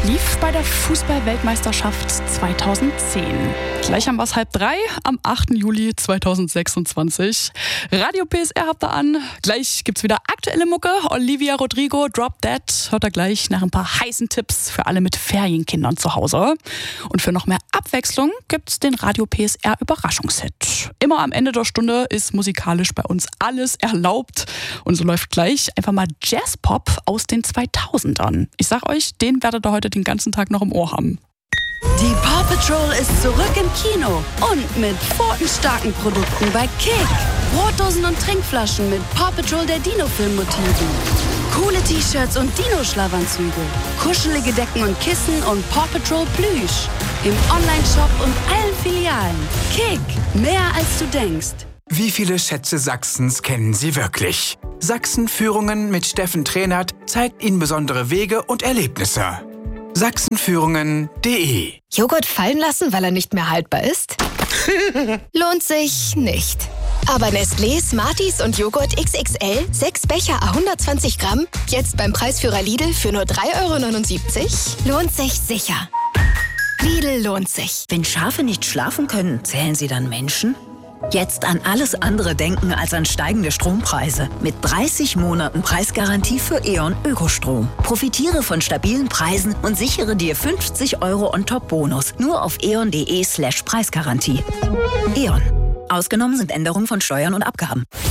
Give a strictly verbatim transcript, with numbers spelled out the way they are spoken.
lief bei der Fußball-Weltmeisterschaft zweitausendzehn. Gleich haben wir es halb drei am achten Juli zweitausendsechsundzwanzig. Radio P S R habt ihr an. Gleich gibt's wieder aktuelle Mucke. Olivia Rodrigo, Drop Dead. Hört ihr gleich nach ein paar heißen Tipps für alle mit Ferienkindern zu Hause. Und für noch mehr Abwechslung gibt's den Radio P S R Überraschungshit. Immer am Ende der Stunde ist musikalisch bei uns alles erlaubt. Und so läuft gleich einfach mal Jazzpop aus den zweitausendern. Ich sag euch, den werdet ihr heute den ganzen Tag noch im Ohr haben. Die Paw Patrol ist zurück im Kino und mit pfotenstarken Produkten bei Kick. Brotdosen und Trinkflaschen mit Paw Patrol der Dino-Film-Motiven. Coole T-Shirts und Dino-Schlafanzüge. Kuschelige Decken und Kissen und Paw Patrol Plüsch. Im Online-Shop und allen Filialen. Kick, mehr als du denkst. Wie viele Schätze Sachsens kennen Sie wirklich? Sachsenführungen mit Steffen Trehnert zeigt Ihnen besondere Wege und Erlebnisse. Sachsenführungen punkt de Joghurt fallen lassen, weil er nicht mehr haltbar ist? Lohnt sich nicht. Aber Nestlé, Smarties und Joghurt X X L, sechs Becher à hundertzwanzig Gramm, jetzt beim Preisführer Lidl für nur drei Euro neunundsiebzig? Lohnt sich sicher. Lidl lohnt sich. Wenn Schafe nicht schlafen können, zählen sie dann Menschen? Jetzt an alles andere denken als an steigende Strompreise. Mit dreißig Monaten Preisgarantie für E.ON Ökostrom. Profitiere von stabilen Preisen und sichere dir fünfzig Euro on-top-Bonus. Nur auf eon.de slash Preisgarantie. E.ON. Ausgenommen sind Änderungen von Steuern und Abgaben.